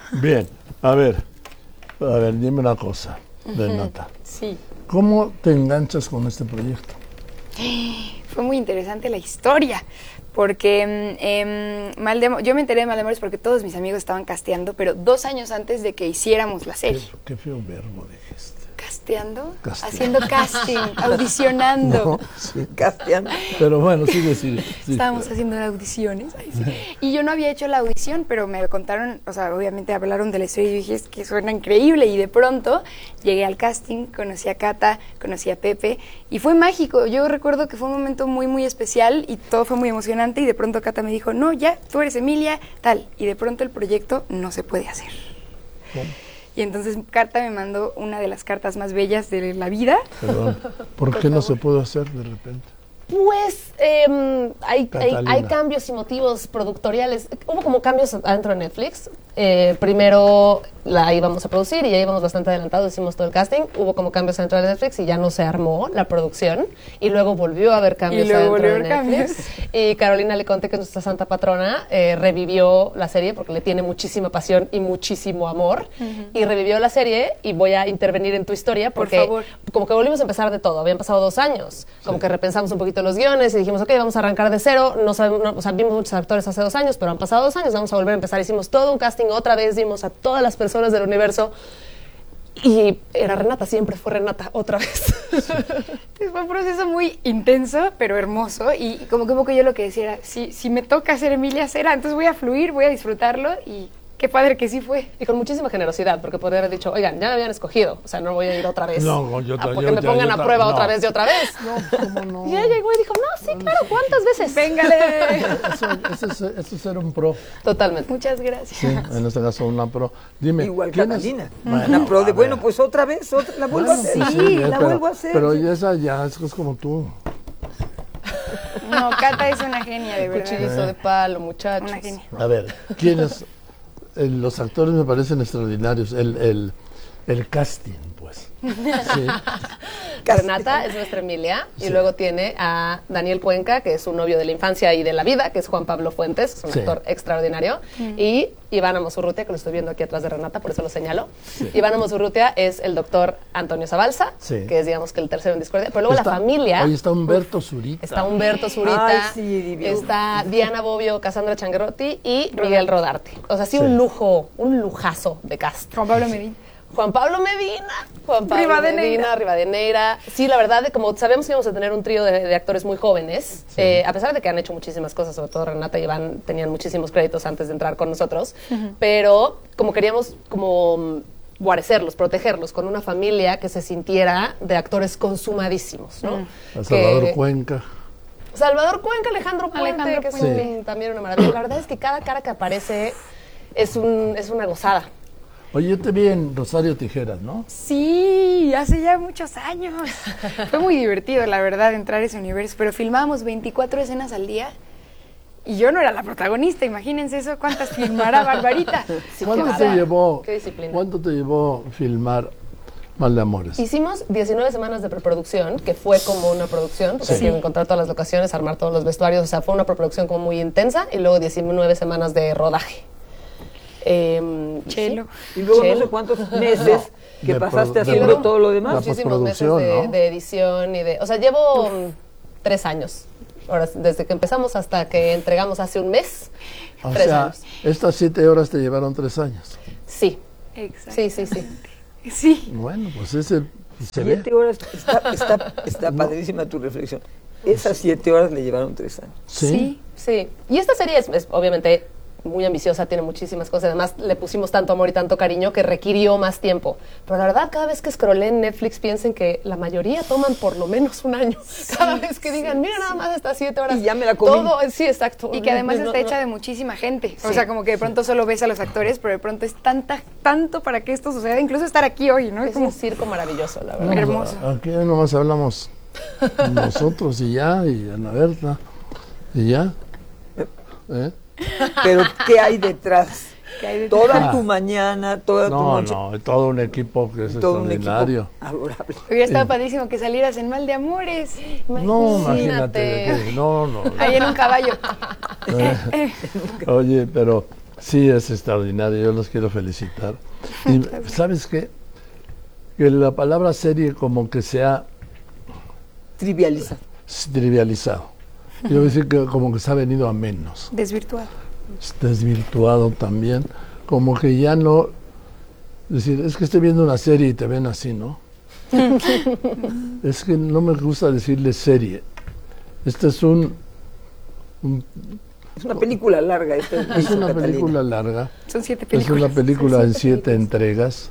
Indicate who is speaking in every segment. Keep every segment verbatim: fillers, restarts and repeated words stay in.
Speaker 1: Bien, a ver, a ver, dime una cosa, Renata.
Speaker 2: Sí.
Speaker 1: ¿Cómo te enganchas con este proyecto?
Speaker 2: Fue muy interesante la historia, porque eh, Maldemor- yo me enteré de Maldemores porque todos mis amigos estaban casteando, pero dos años antes de que hiciéramos la serie.
Speaker 1: Qué, qué feo verbo dijiste.
Speaker 2: ¿Casteando?
Speaker 1: Casteando.
Speaker 2: Haciendo casting, audicionando.
Speaker 1: No, sí.
Speaker 3: Casteando.
Speaker 1: Pero bueno, sigue, sigue. Sí,
Speaker 2: Estábamos
Speaker 1: pero-
Speaker 2: haciendo audiciones. Ay, sí. Y yo no había hecho la audición, pero me contaron, o sea, obviamente hablaron de la historia y yo dije, es que suena increíble. Y de pronto llegué al casting, conocí a Cata, conocí a Pepe y fue mágico. Yo recuerdo que fue un momento muy, muy especial y todo fue muy emocionante. Y de pronto Cata me dijo, no, ya, tú eres Emilia, tal. Y de pronto el proyecto no se puede hacer.
Speaker 1: ¿Cómo?
Speaker 2: Y entonces Cata me mandó una de las cartas más bellas de la vida.
Speaker 1: Perdón, ¿por qué no se puede hacer de repente?
Speaker 4: Pues eh, hay, hay,
Speaker 1: Catalina.
Speaker 4: hay cambios y motivos productoriales. Hubo como cambios adentro de Netflix. Eh, primero la íbamos a producir y ya íbamos bastante adelantados, hicimos todo el casting. Hubo como cambios adentro de Netflix y ya no se armó la producción. Y luego volvió a haber cambios
Speaker 2: Y luego
Speaker 4: adentro de
Speaker 2: volvió a haber
Speaker 4: Netflix. Y Carolina Leconte, que es nuestra santa patrona, eh, revivió la serie porque le tiene muchísima pasión y muchísimo amor. Uh-huh. Y revivió la serie y voy a intervenir en tu historia porque
Speaker 2: Por favor.
Speaker 4: como que volvimos a empezar de todo. Habían pasado dos años. Como
Speaker 1: Sí.
Speaker 4: que repensamos un poquito los guiones y dijimos, ok, vamos a arrancar de cero. No sabemos, no, o sea, vimos muchos actores hace dos años, pero han pasado dos años, vamos a volver a empezar. Hicimos todo un casting otra vez, dimos a todas las personas del universo y era Renata, siempre fue Renata, otra vez.
Speaker 2: Sí. Fue un proceso muy intenso, pero hermoso. Y como que un poco yo lo que decía era, si, si me toca ser Emilia, será. Entonces voy a fluir, voy a disfrutarlo y qué padre que sí fue.
Speaker 4: Y con muchísima generosidad, porque podría haber dicho, oigan, ya me habían escogido, o sea, no voy a ir otra vez.
Speaker 1: No, yo
Speaker 4: a
Speaker 1: ta-
Speaker 4: porque
Speaker 1: yo
Speaker 4: me
Speaker 1: ta-
Speaker 4: pongan
Speaker 1: yo
Speaker 4: a
Speaker 1: ta-
Speaker 4: prueba
Speaker 1: no.
Speaker 4: otra vez y otra vez.
Speaker 1: No, ¿cómo no?
Speaker 4: Y ella llegó y dijo, no, sí, claro, ¿cuántas veces?
Speaker 2: Véngale.
Speaker 1: Eso, eso, es, eso es ser un pro.
Speaker 4: Totalmente.
Speaker 2: Muchas gracias.
Speaker 1: Sí, en este caso una pro. Dime,
Speaker 3: Igual
Speaker 1: ¿quién es?
Speaker 3: Catalina.
Speaker 1: Bueno,
Speaker 3: Una pro de,
Speaker 1: a
Speaker 3: bueno,
Speaker 1: ver.
Speaker 3: pues otra vez, otra, la vuelvo
Speaker 1: Bueno,
Speaker 3: a hacer.
Speaker 1: pues
Speaker 3: Sí,
Speaker 1: eh,
Speaker 3: la
Speaker 1: pero,
Speaker 3: vuelvo a hacer.
Speaker 1: Pero
Speaker 3: sí.
Speaker 1: esa ya es, es como tú.
Speaker 2: No, Cata es una genia, de verdad.
Speaker 4: Cuchillizo de palo, muchachos.
Speaker 2: Una genia.
Speaker 1: A ver, ¿quiénes? Eh, los actores me parecen extraordinarios. El, el, el casting, pues. Sí.
Speaker 4: Renata es nuestra Emilia y
Speaker 1: Sí.
Speaker 4: luego tiene a Daniel Cuenca, que es su novio de la infancia y de la vida, que es Juan Pablo Fuentes, que es un
Speaker 1: Sí.
Speaker 4: actor extraordinario, y Ivana Mosurrutia, que lo estoy viendo aquí atrás de Renata, por eso lo señalo.
Speaker 1: Sí.
Speaker 4: Ivana Mosurrutia es el doctor Antonio Zabalza,
Speaker 1: Sí.
Speaker 4: que es, digamos, que el tercero en discordia, pero luego
Speaker 1: Está-
Speaker 4: la familia...
Speaker 1: Ahí está Humberto Zurita.
Speaker 4: Está Humberto Zurita,
Speaker 3: Ay, sí, divino.
Speaker 4: está Diana Bobbio, Cassandra Changuerotti y Miguel Rodarte. O sea, sí,
Speaker 1: Sí.
Speaker 4: un lujo, un lujazo de cast.
Speaker 2: Juan Pablo Medina.
Speaker 4: Juan Pablo Medina, Juan Pablo
Speaker 2: Rivadeneira.
Speaker 4: Medina, Rivadeneira. Sí, la verdad, de como sabemos que íbamos a tener un trío de, de actores muy jóvenes,
Speaker 1: Sí.
Speaker 4: eh, a pesar de que han hecho muchísimas cosas, sobre todo Renata y Iván tenían muchísimos créditos antes de entrar con nosotros, pero como queríamos como mm, guarecerlos, protegerlos con una familia que se sintiera de actores consumadísimos, ¿no?
Speaker 1: A Salvador
Speaker 4: Que-
Speaker 1: Cuenca.
Speaker 4: Salvador Cuenca, Alejandro Puente,
Speaker 2: Alejandro
Speaker 4: que es
Speaker 1: Puente.
Speaker 4: un- también una maravilla. La verdad es que cada cara que aparece es, un, es una gozada.
Speaker 1: Oye, yo te vi en Rosario Tijeras, ¿no?
Speaker 2: Sí, hace ya muchos años. Fue muy divertido, la verdad, entrar a ese universo, pero filmábamos veinticuatro escenas al día y yo no era la protagonista, imagínense eso, ¿cuántas filmará Barbarita?
Speaker 4: Sí,
Speaker 1: ¿Cuánto
Speaker 4: qué
Speaker 1: te
Speaker 4: bárbaro.
Speaker 1: llevó?
Speaker 4: Qué disciplina.
Speaker 1: ¿Cuánto te llevó filmar Mal de Amores?
Speaker 4: Hicimos diecinueve semanas de preproducción, que fue como una producción, porque
Speaker 1: Sí.
Speaker 4: hay que encontrar todas las locaciones, armar todos los vestuarios, o sea, fue una preproducción como muy intensa, y luego diecinueve semanas de rodaje. Eh,
Speaker 2: Chelo.
Speaker 3: Y luego
Speaker 4: Chelo.
Speaker 3: no sé cuántos meses que
Speaker 1: De
Speaker 3: pasaste
Speaker 1: produ- de
Speaker 3: haciendo
Speaker 4: produ-
Speaker 3: todo lo demás.
Speaker 1: La
Speaker 4: muchísimos meses
Speaker 1: postproducción,
Speaker 4: de,
Speaker 1: ¿no?
Speaker 4: de edición y de... O sea, llevo mm, tres años. Ahora, desde que empezamos hasta que entregamos hace un mes,
Speaker 1: O
Speaker 4: tres
Speaker 1: sea,
Speaker 4: años.
Speaker 1: estas siete horas te llevaron tres años.
Speaker 4: Sí,
Speaker 2: Exacto.
Speaker 4: sí, sí, sí.
Speaker 2: Sí.
Speaker 1: Bueno, pues ese se ve.
Speaker 3: Siete horas, está, está, está padrísima tu reflexión. Esas siete horas le llevaron tres años.
Speaker 1: Sí.
Speaker 4: Sí, y esta serie es, es obviamente muy ambiciosa, tiene muchísimas cosas, además le pusimos tanto amor y tanto cariño que requirió más tiempo. Pero la verdad, cada vez que scrollé en Netflix, piensen que la mayoría toman por lo menos un año. Cada vez que digan, mira nada más estas siete horas.
Speaker 3: Y ya me la comí.
Speaker 4: Todo, sí, exacto.
Speaker 2: Y que además
Speaker 4: No, no,
Speaker 2: está
Speaker 4: no.
Speaker 2: hecha de muchísima gente. O
Speaker 4: Sí.
Speaker 2: sea, como que de pronto solo ves a los actores, pero de pronto es tanta, tanto para que esto suceda. Incluso estar aquí hoy, ¿no? Es
Speaker 4: Es
Speaker 2: como
Speaker 4: un circo maravilloso, la verdad.
Speaker 1: No,
Speaker 2: hermoso.
Speaker 1: Aquí nomás hablamos nosotros y ya, y Ana Berta, y ya. ¿Eh?
Speaker 3: Pero ¿qué hay detrás?
Speaker 2: que hay detrás.
Speaker 3: Toda
Speaker 1: Ah.
Speaker 3: tu mañana, toda tu
Speaker 1: No,
Speaker 3: noche.
Speaker 1: no, todo un equipo que es
Speaker 3: todo un
Speaker 1: extraordinario.
Speaker 3: equipo adorable.
Speaker 2: Hubiera estado padrísimo que salieras en Mal de Amores.
Speaker 1: No, imagínate. que- No, no.
Speaker 2: Ahí en un caballo.
Speaker 1: Eh, Oye, pero Sí, es extraordinario, yo los quiero felicitar. Y, ¿sabes qué? Que la palabra serie como que se ha
Speaker 3: Trivializa.
Speaker 1: trivializado. Yo voy a decir que como que se ha venido a menos.
Speaker 2: Desvirtuado.
Speaker 1: Desvirtuado también. Como que ya no... Decir, es que estoy viendo una serie y te ven así, ¿no? Es que no me gusta decirle serie. Este es un... un
Speaker 3: Es una película larga. Esta
Speaker 1: es
Speaker 3: dice
Speaker 1: una
Speaker 3: Catalina.
Speaker 1: película larga.
Speaker 2: Son siete
Speaker 1: Es
Speaker 2: películas.
Speaker 1: una película
Speaker 4: Son
Speaker 1: en
Speaker 4: siete
Speaker 1: siete
Speaker 4: películas.
Speaker 1: entregas.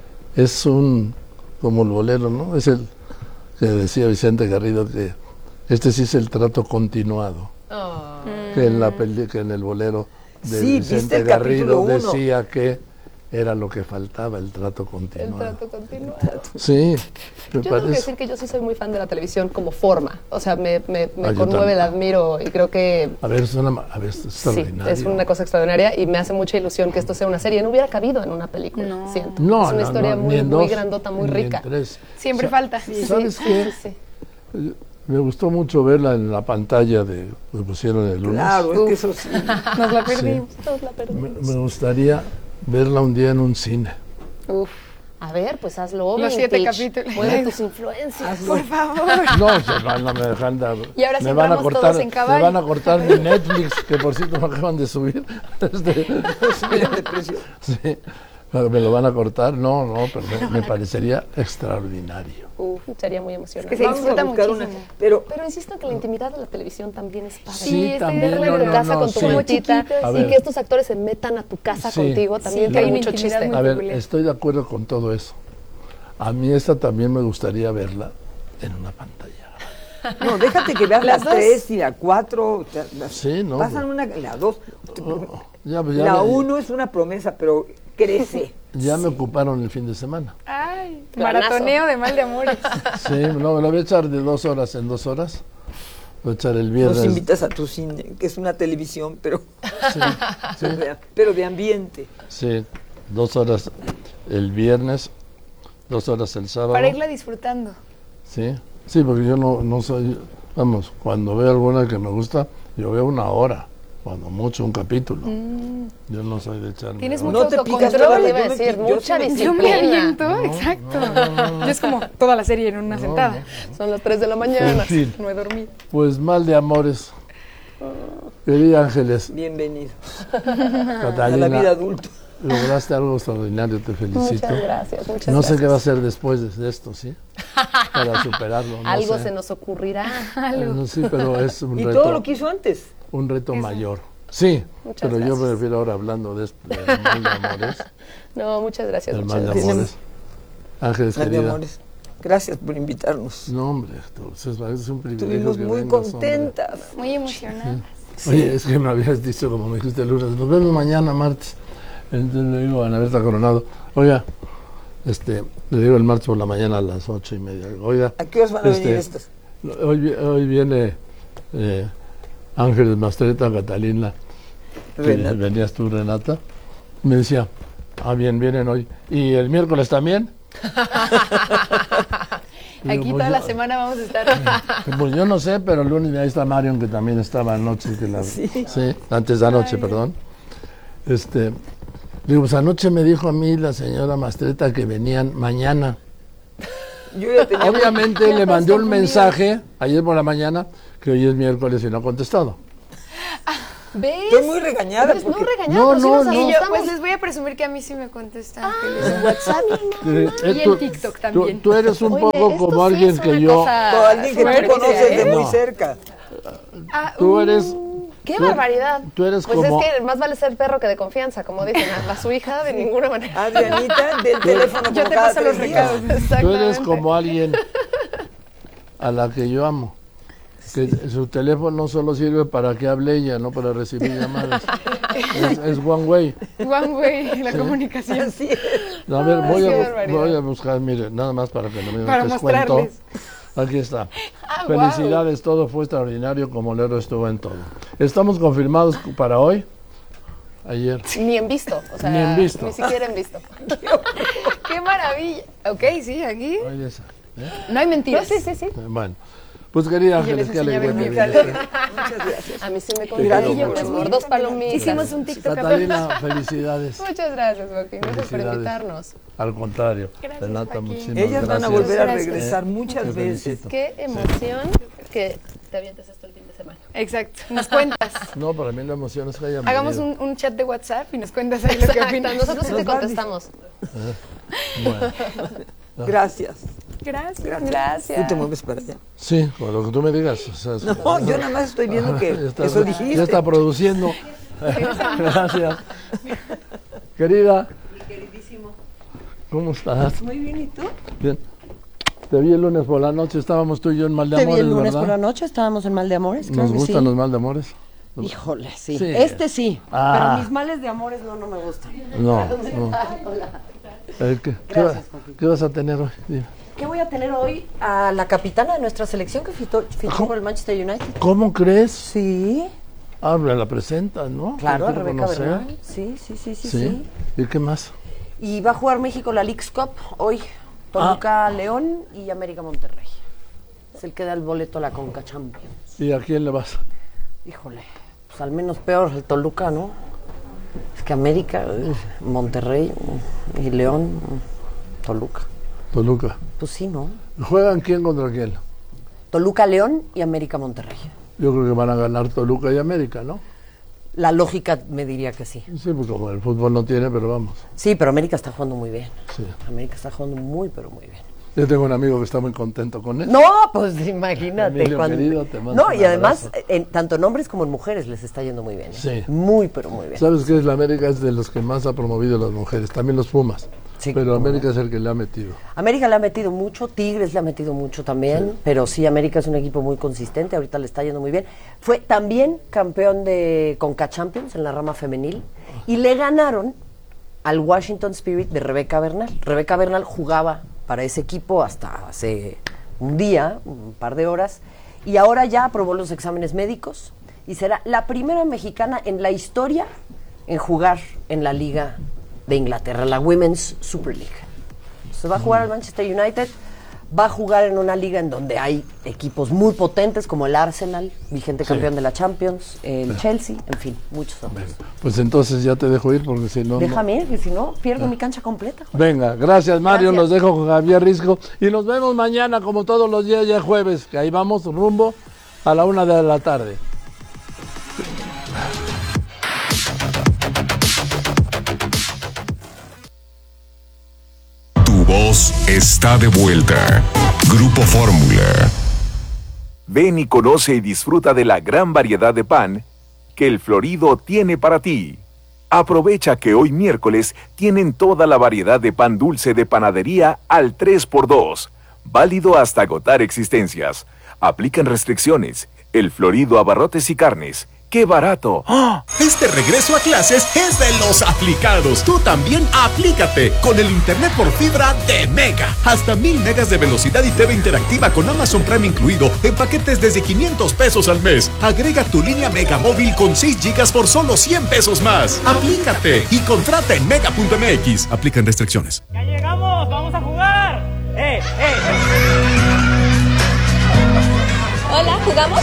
Speaker 1: Es un... como el bolero, ¿no? Es el que decía Vicente Garrido que este sí es el trato continuado.
Speaker 4: Oh.
Speaker 1: Que en la peli, que en el bolero de
Speaker 3: Sí, ¿viste
Speaker 1: Vicente
Speaker 3: el capítulo
Speaker 1: Garrido
Speaker 3: uno?
Speaker 1: decía que era lo que faltaba, el trato
Speaker 4: El
Speaker 1: continuado.
Speaker 4: trato continuado.
Speaker 1: Sí, me
Speaker 4: Yo tengo que
Speaker 1: parece.
Speaker 4: decir que yo sí soy muy fan de la televisión como forma. O sea, me, me, me
Speaker 1: Ah, yo
Speaker 4: conmueve,
Speaker 1: también.
Speaker 4: la admiro y creo que
Speaker 1: A ver, es una, a ver, es
Speaker 4: sí,
Speaker 1: extraordinario.
Speaker 4: es una cosa extraordinaria y me hace mucha ilusión que esto sea una serie. No hubiera cabido en una película,
Speaker 2: No.
Speaker 4: siento.
Speaker 1: No,
Speaker 4: es una
Speaker 1: no,
Speaker 4: historia
Speaker 1: no,
Speaker 4: muy,
Speaker 1: ni en
Speaker 4: muy
Speaker 1: dos,
Speaker 4: grandota, muy
Speaker 1: ni
Speaker 4: rica.
Speaker 1: en tres.
Speaker 2: Siempre falta.
Speaker 1: ¿Sabes
Speaker 4: Sí,
Speaker 1: qué?
Speaker 4: sí, sí.
Speaker 1: Me gustó mucho verla en la pantalla de que pusieron el lunes.
Speaker 3: Claro, es que eso sí.
Speaker 2: Nos la perdimos.
Speaker 4: Todos la
Speaker 1: Me,
Speaker 4: perdimos.
Speaker 1: me gustaría verla un día en un cine.
Speaker 2: Uf.
Speaker 4: A ver, pues hazlo.
Speaker 2: Los siete
Speaker 4: Vintage.
Speaker 2: capítulos.
Speaker 4: Mueve tus influencias.
Speaker 2: Por favor.
Speaker 1: No, se van, no me dejan dar.
Speaker 2: Y ahora sí
Speaker 1: me van a
Speaker 2: entramos
Speaker 1: cortar,
Speaker 2: todos en
Speaker 1: me
Speaker 2: caballo.
Speaker 1: van a cortar mi Netflix, que por cierto me acaban de subir. Este,
Speaker 3: Miren de precio.
Speaker 1: sí, me lo van a cortar. No, no, pero me, me parecería extraordinario.
Speaker 4: Uf, sería muy emocionante.
Speaker 2: Es que se
Speaker 3: Vamos a
Speaker 2: disfruta
Speaker 3: buscar
Speaker 2: muchísimo.
Speaker 3: una. Pero
Speaker 4: Pero insisto que la intimidad de la televisión también es padre.
Speaker 1: Sí,
Speaker 2: estoy
Speaker 1: también.
Speaker 2: de
Speaker 4: Verla
Speaker 2: acuerdo.
Speaker 4: en tu casa
Speaker 1: no,
Speaker 4: con tu
Speaker 1: sí.
Speaker 4: mochita
Speaker 1: A
Speaker 4: y
Speaker 1: ver.
Speaker 4: que estos actores se metan a tu casa
Speaker 1: Sí.
Speaker 4: contigo también
Speaker 2: Sí,
Speaker 4: tiene
Speaker 2: hay una
Speaker 4: mucho
Speaker 2: intimidad
Speaker 4: chiste.
Speaker 2: muy-
Speaker 1: A ver,
Speaker 2: peculiar.
Speaker 1: estoy de acuerdo con todo eso. A mí esta también me gustaría verla en una pantalla.
Speaker 3: no, déjate que veas
Speaker 2: Las
Speaker 3: las
Speaker 2: dos.
Speaker 3: tres y la cuatro. o sea, las-
Speaker 1: Sí, no,
Speaker 3: Pasan
Speaker 1: pues.
Speaker 3: una, la dos.
Speaker 1: Oh, ya, pues, ya
Speaker 3: La
Speaker 1: me-
Speaker 3: uno es una promesa, pero crece.
Speaker 1: Ya me ocuparon el fin de semana.
Speaker 2: Ay,
Speaker 4: Planazo.
Speaker 2: maratoneo de mal de amores.
Speaker 1: Sí, no, me lo voy a echar de dos horas en dos horas. Voy a echar el viernes.
Speaker 3: Nos invitas a tu cine, que es una televisión, pero,
Speaker 1: Sí, sí,
Speaker 3: pero de ambiente.
Speaker 1: sí, dos horas el viernes, dos horas el sábado.
Speaker 2: Para irla disfrutando.
Speaker 1: Sí, sí, porque yo no, no soy, vamos, cuando veo alguna que me gusta, yo veo una hora, cuando mucho un capítulo. Yo no soy de echarme.
Speaker 2: Tienes
Speaker 1: horas.
Speaker 2: mucho
Speaker 3: No te picas
Speaker 2: autocontrol,
Speaker 3: toda la-
Speaker 4: iba a
Speaker 3: yo me
Speaker 4: decir,
Speaker 3: pi- yo
Speaker 4: mucha
Speaker 3: sí me-
Speaker 2: Yo
Speaker 4: disciplina.
Speaker 2: me aviento,
Speaker 1: No,
Speaker 2: exacto.
Speaker 1: no, no, no.
Speaker 2: Yo es como toda la serie en una
Speaker 1: No,
Speaker 2: sentada.
Speaker 4: Son las tres de la mañana.
Speaker 1: En fin.
Speaker 2: No he dormido.
Speaker 1: Pues mal de amores. Querida Ángeles,
Speaker 3: Bienvenido a la
Speaker 1: Catalina,
Speaker 3: vida adulta.
Speaker 1: lograste algo extraordinario, te felicito.
Speaker 4: Muchas gracias, muchas
Speaker 1: No sé
Speaker 4: gracias.
Speaker 1: qué va a hacer después de esto, ¿sí? Para superarlo. No
Speaker 4: Algo
Speaker 1: sé.
Speaker 4: se nos ocurrirá.
Speaker 1: Eh, no, sí, pero es un
Speaker 3: Y
Speaker 1: reto,
Speaker 3: todo lo que hizo antes.
Speaker 1: un reto mayor. Sí,
Speaker 4: Muchas
Speaker 1: pero yo me
Speaker 4: gracias.
Speaker 1: refiero ahora hablando de esto, del mal de amores.
Speaker 4: No, muchas gracias.
Speaker 1: Del
Speaker 4: muchas
Speaker 1: mal de
Speaker 4: gracias.
Speaker 1: amores. Ángeles,
Speaker 3: Ay, mi
Speaker 1: querida.
Speaker 3: amores, gracias por invitarnos.
Speaker 1: No, hombre, tú, es, es un privilegio.
Speaker 3: Estuvimos
Speaker 1: que
Speaker 3: muy
Speaker 1: vengas, hombre.
Speaker 3: contentas.
Speaker 2: Muy emocionada.
Speaker 1: Oye, es que me habías dicho, como me dijiste el lunes, nos vemos mañana, martes. Entonces le digo a Ana Berta Coronado, oiga, este, le digo el martes por la mañana a las ocho y media. Oiga,
Speaker 3: ¿A qué horas van a
Speaker 1: este,
Speaker 3: venir estas?
Speaker 1: Hoy, vi- hoy viene eh, Ángeles Mastreta, Catalina, que
Speaker 3: Renata.
Speaker 1: venías tú, Renata. Me decía, ah, bien, vienen hoy. ¿Y el miércoles también? Y digo,
Speaker 2: Aquí
Speaker 1: pues
Speaker 2: toda
Speaker 1: yo-
Speaker 2: la semana vamos a estar.
Speaker 1: Pues yo no sé, pero el lunes ahí está Marion, que también estaba anoche. Que la,
Speaker 3: Sí.
Speaker 1: sí, antes de anoche, perdón. Este, digo, pues anoche me dijo a mí la señora Mastreta que venían mañana.
Speaker 3: Yo ya tenía
Speaker 1: Obviamente le mandé un
Speaker 2: confundidos.
Speaker 1: mensaje ayer por la mañana que hoy es miércoles y no ha contestado.
Speaker 4: ¿Ves?
Speaker 3: Estoy muy regañada
Speaker 4: ¿Ves? No
Speaker 3: porque-
Speaker 4: regañada,
Speaker 1: No,
Speaker 4: pero sí
Speaker 1: no,
Speaker 4: nos
Speaker 1: no.
Speaker 2: Y yo,
Speaker 4: asustamos.
Speaker 2: pues les voy a presumir que a mí sí me contestan.
Speaker 4: Ah,
Speaker 2: en WhatsApp.
Speaker 1: Eh, eh,
Speaker 2: Y
Speaker 1: tú-
Speaker 2: en TikTok
Speaker 1: tú-
Speaker 2: también.
Speaker 1: Tú, eres un
Speaker 4: Oye,
Speaker 1: poco
Speaker 4: esto
Speaker 1: como
Speaker 4: sí
Speaker 1: alguien
Speaker 4: es
Speaker 1: que
Speaker 4: una
Speaker 1: yo.
Speaker 4: cosa
Speaker 3: con alguien que tú
Speaker 4: fuerte,
Speaker 3: conoces de
Speaker 4: ¿eh?
Speaker 3: muy
Speaker 1: No.
Speaker 3: cerca.
Speaker 2: Ah,
Speaker 1: Tú
Speaker 2: uh,
Speaker 1: eres.
Speaker 4: ¡Qué
Speaker 1: tú-
Speaker 4: barbaridad!
Speaker 1: Tú eres
Speaker 4: pues
Speaker 1: como.
Speaker 4: es que más vale ser perro que de confianza, como dicen. A, a su hija de ninguna manera.
Speaker 3: Adrianita, del teléfono
Speaker 2: Yo
Speaker 3: como
Speaker 2: te
Speaker 3: cada
Speaker 2: paso los
Speaker 3: tres días.
Speaker 2: recados.
Speaker 1: Tú eres como alguien a la que yo amo. Que su teléfono solo sirve para que hable ella, no para recibir llamadas. Es, es one way.
Speaker 2: One way, la comunicación.
Speaker 3: Así es.
Speaker 1: A ver,
Speaker 2: Ay,
Speaker 1: voy,
Speaker 2: qué
Speaker 1: a, bu-
Speaker 2: barbaridad.
Speaker 1: voy a buscar, mire, nada más para que no me
Speaker 2: Para
Speaker 1: des cuento.
Speaker 2: mostrarles.
Speaker 1: Aquí está.
Speaker 2: Ah,
Speaker 1: Felicidades, todo fue extraordinario como Lero estuvo en todo. Estamos confirmados para hoy. Ayer.
Speaker 4: Ni en visto. O sea,
Speaker 1: Ni en visto.
Speaker 4: Ni siquiera en visto.
Speaker 2: wow. ¡Qué maravilla! Ok, sí, aquí
Speaker 1: Hoy esa. ¿eh?
Speaker 2: no hay
Speaker 4: No,
Speaker 2: mentiras.
Speaker 4: sí, sí, sí.
Speaker 1: Bueno, Pues querida
Speaker 2: Y yo les
Speaker 1: Ángeles, qué
Speaker 2: enseñé a ver
Speaker 1: alegría
Speaker 2: mi
Speaker 1: que viniste.
Speaker 3: Muchas gracias.
Speaker 4: A mí sí me
Speaker 1: Gracias,
Speaker 4: contaron,
Speaker 1: yo,
Speaker 4: por
Speaker 1: pues,
Speaker 4: favor,
Speaker 2: muy
Speaker 4: dos
Speaker 2: bien.
Speaker 4: palomitas.
Speaker 2: Hicimos un TikTok.
Speaker 1: Catalina, felicidades.
Speaker 4: Muchas gracias, Joaquín. Gracias por
Speaker 1: Felicidades.
Speaker 4: invitarnos.
Speaker 1: Al contrario.
Speaker 2: Gracias,
Speaker 1: Renata,
Speaker 2: Joaquín.
Speaker 1: muchísimas
Speaker 3: Ellas van a
Speaker 1: gracias.
Speaker 3: volver a
Speaker 2: Gracias.
Speaker 3: regresar
Speaker 1: Eh,
Speaker 3: muchas
Speaker 1: te
Speaker 3: veces.
Speaker 1: felicito.
Speaker 4: Qué emoción que te avientes esto el fin de semana.
Speaker 2: Exacto. Nos cuentas.
Speaker 1: No, para mí la emoción es que hayan
Speaker 2: Hagamos
Speaker 1: venido.
Speaker 2: un, un chat de WhatsApp y nos cuentas ahí lo que
Speaker 4: Exacto,
Speaker 2: opinas.
Speaker 4: nosotros sí te
Speaker 3: Nos va a
Speaker 4: contestamos.
Speaker 1: Bueno,
Speaker 3: Gracias.
Speaker 2: Gracias.
Speaker 3: Gracias.
Speaker 2: Gracias.
Speaker 3: Tú te mueves para allá.
Speaker 1: sí, con lo que tú me digas. O sea, es-
Speaker 3: No, yo nada más estoy viendo que
Speaker 1: Ya está-
Speaker 3: eso dijiste.
Speaker 1: Ya está produciendo. Gracias. Querida.
Speaker 5: Queridísimo.
Speaker 1: ¿Cómo estás?
Speaker 5: Muy bien, ¿y tú?
Speaker 1: Bien. Te vi el lunes por la noche, estábamos tú y yo en Mal de
Speaker 5: Te vi
Speaker 1: Amores,
Speaker 5: el lunes
Speaker 1: ¿verdad?
Speaker 5: por la noche, estábamos en Mal de Amores, claro
Speaker 1: Nos
Speaker 5: que
Speaker 1: gustan
Speaker 5: sí.
Speaker 1: los Mal de Amores.
Speaker 5: Híjole, sí.
Speaker 1: Sí.
Speaker 5: Este sí,
Speaker 1: Ah.
Speaker 5: pero mis males de amores no, no me gustan.
Speaker 1: No, no. Eh, ¿qué, qué, va-
Speaker 5: Gracias, Joaquín.
Speaker 1: ¿Qué vas a tener hoy? Dime.
Speaker 5: ¿Qué voy a tener hoy? A la capitana de nuestra selección que fichó, fichó por el Manchester United.
Speaker 1: ¿Cómo crees?
Speaker 5: Sí,
Speaker 1: Ah, me la presentas, ¿no?
Speaker 5: claro, a
Speaker 1: Quiero
Speaker 5: Rebeca
Speaker 1: conocer.
Speaker 5: Bernal. Sí, sí, sí, sí,
Speaker 1: ¿Sí?
Speaker 5: sí.
Speaker 1: ¿Y qué más?
Speaker 5: Y va a jugar México la Leagues Cup hoy. Toluca,
Speaker 1: Ah.
Speaker 5: León y América Monterrey. Es el que da el boleto a la Conca Champions.
Speaker 1: ¿Y a quién le vas?
Speaker 5: Híjole, pues al menos peor el Toluca, ¿no? Es que América, eh, Monterrey eh, y León, eh, Toluca.
Speaker 1: Toluca.
Speaker 5: Pues sí, ¿no?
Speaker 1: ¿Juegan quién contra quién?
Speaker 5: Toluca, León y América, Monterrey.
Speaker 1: Yo creo que van a ganar Toluca y América, ¿no?
Speaker 5: La lógica me diría que sí.
Speaker 1: Sí, pues como el fútbol no tiene, pero vamos.
Speaker 5: Sí, pero América está jugando muy bien.
Speaker 1: Sí.
Speaker 5: América está jugando muy, pero muy bien.
Speaker 1: Yo tengo un amigo que está muy contento con él.
Speaker 5: No, pues imagínate.
Speaker 1: Emilio, querido, te mando
Speaker 5: No,
Speaker 1: un
Speaker 5: y además,
Speaker 1: abrazo.
Speaker 5: en, tanto en hombres como en mujeres les está yendo muy bien. ¿eh?
Speaker 1: Sí.
Speaker 5: Muy, pero muy bien.
Speaker 1: ¿Sabes qué es? La América es de los que más ha promovido a las mujeres, también los Pumas.
Speaker 5: Sí,
Speaker 1: pero
Speaker 5: cómo
Speaker 1: América es el que le ha metido.
Speaker 5: América le ha metido mucho, Tigres le ha metido mucho también, pero sí, América es un equipo muy consistente, ahorita le está yendo muy bien. Fue también campeón de Conca Champions en la rama femenil y le ganaron al Washington Spirit de Rebeca Bernal. Rebeca Bernal jugaba para ese equipo hasta hace un día, un par de horas, y ahora ya aprobó los exámenes médicos y será la primera mexicana en la historia en jugar en la Liga de Inglaterra, la Women's Super League. Se va a jugar al Manchester United, va a jugar en una liga en donde hay equipos muy potentes como el Arsenal, vigente
Speaker 1: Sí.
Speaker 5: campeón de la Champions, el Chelsea, en fin, muchos otros.
Speaker 1: Pues entonces ya te dejo ir porque si no... no-
Speaker 5: Déjame, que si no, pierdo mi cancha completa.
Speaker 1: Venga, gracias Mario,
Speaker 5: Gracias.
Speaker 1: los dejo con Javier Risco y nos vemos mañana como todos los días ya jueves, que ahí vamos rumbo a la una de la tarde.
Speaker 6: Tu voz está de vuelta. Grupo Fórmula.
Speaker 7: Ven y conoce y disfruta de la gran variedad de pan que el Florido tiene para ti. Aprovecha que hoy miércoles tienen toda la variedad de pan dulce de panadería al tres por dos, válido hasta agotar existencias. Aplican restricciones. El Florido Abarrotes y Carnes. ¡Qué barato!
Speaker 8: ¡Ah! Este regreso a clases es de los aplicados. Tú también aplícate con el internet por fibra de Mega. Hasta mil megas de velocidad y T V interactiva con Amazon Prime incluido en paquetes desde quinientos pesos al mes. Agrega tu línea Mega móvil con seis gigas por solo cien pesos más. Aplícate y contrata en mega punto m x. Aplican restricciones.
Speaker 9: ¡Ya llegamos! ¡Vamos a jugar! ¡Eh, eh!
Speaker 10: Hola, ¿jugamos?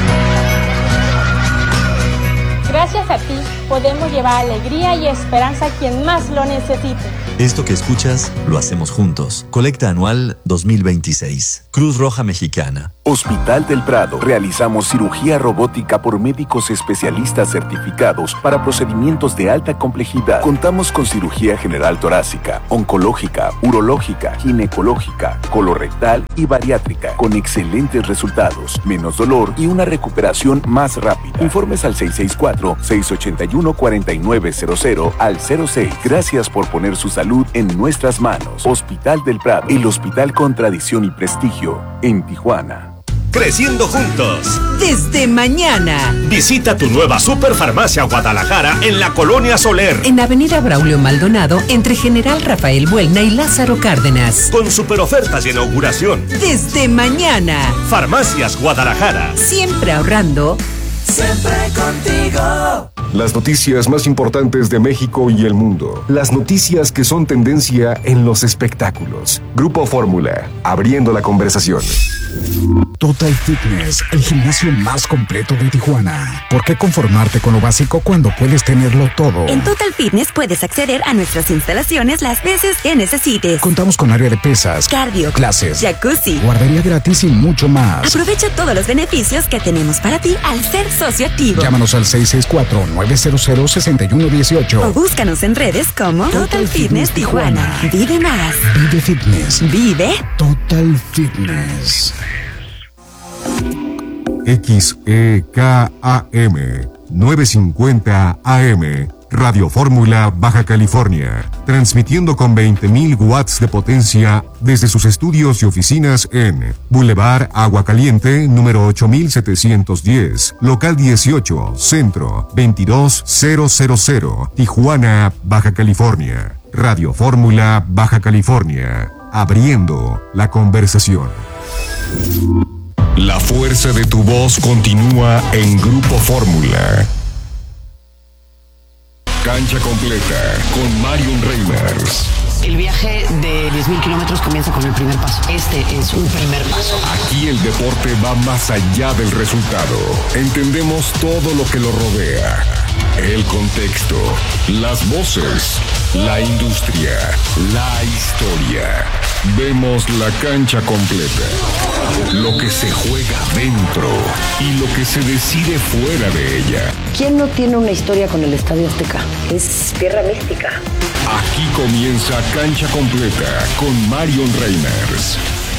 Speaker 10: Gracias a ti podemos llevar alegría y esperanza a quien más lo necesite.
Speaker 11: Esto que escuchas, lo hacemos juntos. Colecta anual dos mil veintiséis. Cruz Roja Mexicana.
Speaker 7: Hospital del Prado. Realizamos cirugía robótica por médicos especialistas certificados para procedimientos de alta complejidad. Contamos con cirugía general torácica, oncológica, urológica, ginecológica, colorectal y bariátrica, con excelentes resultados, menos dolor y una recuperación más rápida. Informes al seis seis cuatro, seis ocho uno, cuatro nueve cero cero al cero seis. Gracias por poner su salud en nuestras manos. Hospital del Prado, el hospital con tradición y prestigio en Tijuana.
Speaker 8: Creciendo juntos.
Speaker 12: Desde mañana.
Speaker 8: Visita tu nueva Superfarmacia Guadalajara en la Colonia Soler.
Speaker 12: En Avenida Braulio Maldonado, entre General Rafael Buelna y Lázaro Cárdenas.
Speaker 8: Con super ofertas de inauguración.
Speaker 12: Desde mañana.
Speaker 8: Farmacias Guadalajara.
Speaker 12: Siempre ahorrando.
Speaker 13: Siempre contigo.
Speaker 6: Las noticias más importantes de México y el mundo. Las noticias que son tendencia en los espectáculos. Grupo Fórmula, abriendo la conversación.
Speaker 14: Total Fitness, el gimnasio más completo de Tijuana. ¿Por qué conformarte con lo básico cuando puedes tenerlo todo?
Speaker 15: En Total Fitness puedes acceder a nuestras instalaciones las veces que necesites.
Speaker 14: Contamos con área de pesas,
Speaker 15: cardio,
Speaker 14: clases,
Speaker 15: jacuzzi,
Speaker 14: guardería gratis y mucho más.
Speaker 15: Aprovecha todos los beneficios que tenemos para ti al ser socio activo.
Speaker 14: Llámanos al seis seis cuatro, nueve cero cero, seis uno uno ocho
Speaker 15: o búscanos en redes como Total, Total Fitness, Fitness Tijuana. Tijuana. Vive más.
Speaker 14: Vive Fitness.
Speaker 15: Vive
Speaker 14: Total Fitness.
Speaker 6: X E K A M novecientos cincuenta A M Radio Fórmula Baja California, transmitiendo con veinte mil watts de potencia desde sus estudios y oficinas en Boulevard Agua Caliente, número ocho mil setecientos diez, local dieciocho, centro veintidós mil, Tijuana, Baja California. Radio Fórmula Baja California, abriendo la conversación. La fuerza de tu voz continúa en Grupo Fórmula. Cancha completa con Marion Reimers.
Speaker 16: El viaje de diez mil kilómetros comienza con el primer paso. Este es un primer paso.
Speaker 6: Aquí el deporte va más allá del resultado. Entendemos todo lo que lo rodea. El contexto, las voces, la industria, la historia. Vemos la cancha completa. Lo que se juega dentro y lo que se decide fuera de ella.
Speaker 5: ¿Quién no tiene una historia con el Estadio Azteca? Es tierra mística.
Speaker 6: Aquí comienza Cancha Completa con Marion Reimers.